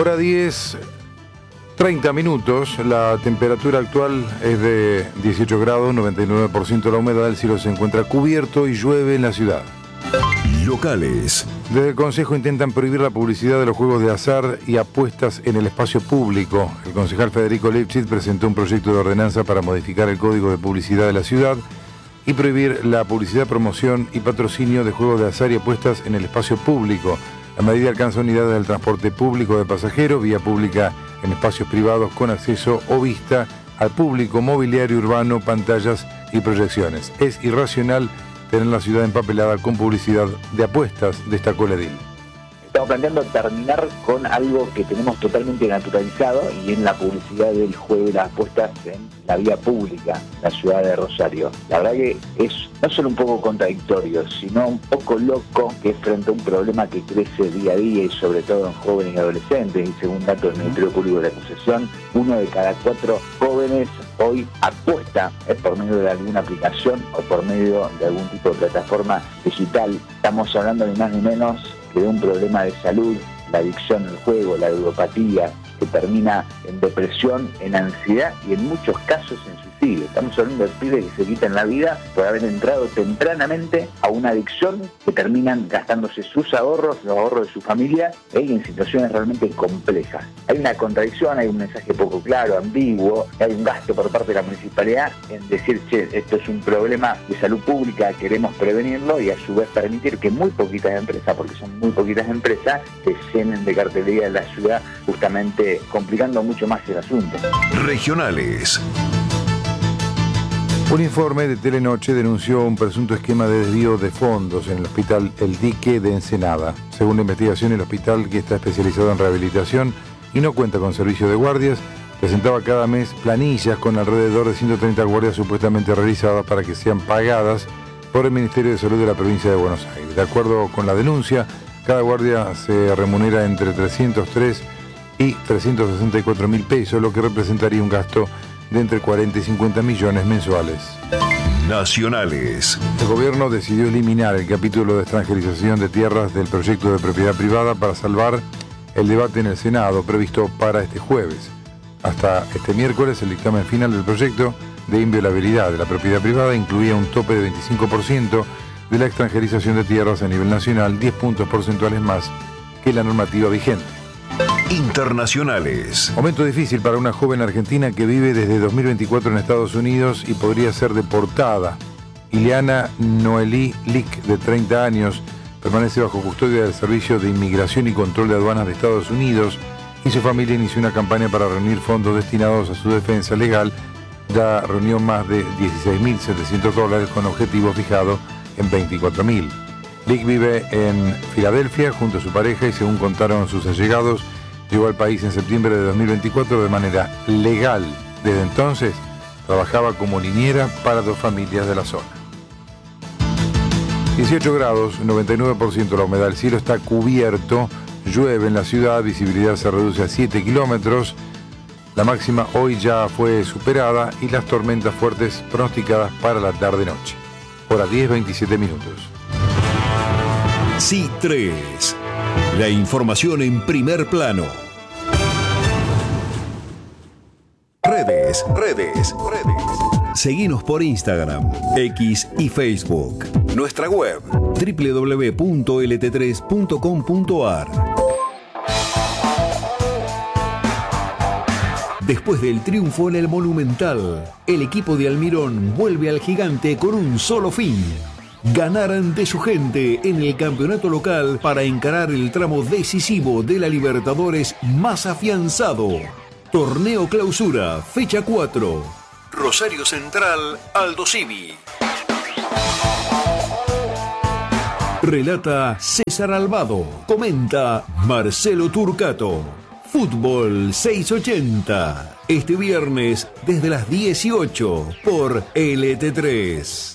Hora 10, 30 minutos. La temperatura actual es de 18 grados, 99% la humedad. El cielo se encuentra cubierto y llueve en la ciudad. Locales. Desde el Consejo intentan prohibir la publicidad de los juegos de azar y apuestas en el espacio público. El concejal Federico Lipschitz presentó un proyecto de ordenanza para modificar el Código de Publicidad de la ciudad y prohibir la publicidad, promoción y patrocinio de juegos de azar y apuestas en el espacio público. La medida alcanza unidades del transporte público de pasajeros, vía pública en espacios privados con acceso o vista al público, mobiliario urbano, pantallas y proyecciones. Es irracional tener la ciudad empapelada con publicidad de apuestas, destacó el edil. Estamos planteando terminar con algo que tenemos totalmente naturalizado y en la publicidad del juego y las apuestas en la vía pública, en la ciudad de Rosario. La verdad que es no solo un poco contradictorio, sino un poco loco, que frente a un problema que crece día a día y sobre todo en jóvenes y adolescentes, y según datos del Ministerio Público de la Acusación, 1 de cada 4 jóvenes hoy apuesta por medio de alguna aplicación o por medio de algún tipo de plataforma digital. Estamos hablando ni más ni menos que de un problema de salud, la adicción al juego, la ludopatía, que termina en depresión, en ansiedad y en muchos casos en suicidio. Estamos hablando de pibes que se quitan la vida por haber entrado tempranamente a una adicción, que terminan gastándose sus ahorros, los ahorros de su familia, y en situaciones realmente complejas. Hay una contradicción, hay un mensaje poco claro, ambiguo, hay un gasto por parte de la municipalidad en decir, che, esto es un problema de salud pública, queremos prevenirlo, y a su vez permitir que muy poquitas empresas, porque son muy poquitas empresas, se llenen de cartelería de la ciudad, justamente complicando mucho más el asunto. Regionales. Un informe de Telenoche denunció un presunto esquema de desvío de fondos en el hospital El Dique de Ensenada. Según la investigación, el hospital, que está especializado en rehabilitación y no cuenta con servicio de guardias, presentaba cada mes planillas con alrededor de 130 guardias supuestamente realizadas para que sean pagadas por el Ministerio de Salud de la provincia de Buenos Aires. De acuerdo con la denuncia, cada guardia se remunera entre 303 y 364 mil pesos, lo que representaría un gasto de entre 40 y 50 millones mensuales. Nacionales. El gobierno decidió eliminar el capítulo de extranjerización de tierras del proyecto de propiedad privada para salvar el debate en el Senado previsto para este jueves. Hasta este miércoles, el dictamen final del proyecto de inviolabilidad de la propiedad privada incluía un tope de 25% de la extranjerización de tierras a nivel nacional, 10 puntos porcentuales más que la normativa vigente. Internacionales. Momento difícil para una joven argentina que vive desde 2024 en Estados Unidos y podría ser deportada. Ileana Noelí Lick, de 30 años, permanece bajo custodia del Servicio de Inmigración y Control de Aduanas de Estados Unidos, y su familia inició una campaña para reunir fondos destinados a su defensa legal. Ya reunió más de $16.700 con objetivo fijado en $24.000. Lick vive en Filadelfia junto a su pareja y, según contaron sus allegados, llegó al país en septiembre de 2024 de manera legal. Desde entonces, trabajaba como niñera para 2 familias de la zona. 18 grados, 99% la humedad, el cielo está cubierto, llueve en la ciudad, visibilidad se reduce a 7 kilómetros. La máxima hoy ya fue superada y las tormentas fuertes pronosticadas para la tarde-noche. Hora 10, 27 minutos. Sí 3. La información en primer plano. Redes. Seguinos por Instagram, X y Facebook. Nuestra web www.lt3.com.ar. Después del triunfo en el Monumental, el equipo de Almirón vuelve al gigante con un solo fin: ganar ante su gente en el campeonato local para encarar el tramo decisivo de la Libertadores más afianzado. Torneo Clausura, fecha 4. Rosario Central, Aldo Civi. Relata César Albado. Comenta Marcelo Turcato. Fútbol 680. Este viernes desde las 18 por LT3.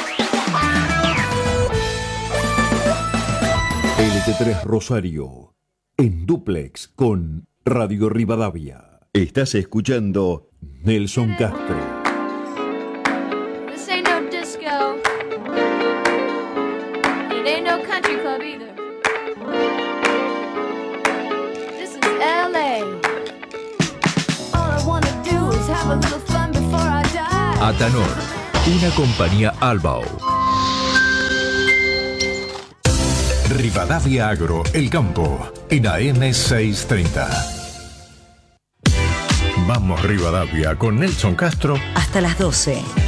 LT3 Rosario. En dúplex con Radio Rivadavia. Estás escuchando Nelson Castro. This ain't no disco. It ain't no country club either. This is LA. Atanor, una compañía Albao. Rivadavia Agro, El Campo, en AM 630. Vamos Rivadavia con Nelson Castro. Hasta las 12.